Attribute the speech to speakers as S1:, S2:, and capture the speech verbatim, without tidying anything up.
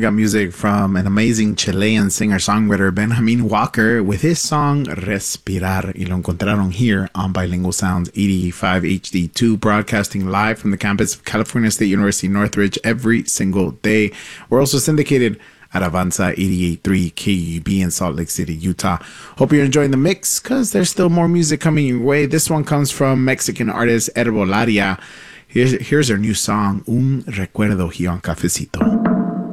S1: got music from an amazing Chilean singer-songwriter, Benjamin Walker, with his song Respirar. Y lo encontraron here on Bilingual Sounds eighty-five H D two, broadcasting live from the campus of California State University, Northridge, every single day. We're also syndicated at Avanza eighty-eight point three K U B in Salt Lake City, Utah. Hope you're enjoying the mix, because there's still more music coming your way. This one comes from Mexican artist Herbolaria. Here's, here's her new song, Un Recuerdo, here on Cafecito.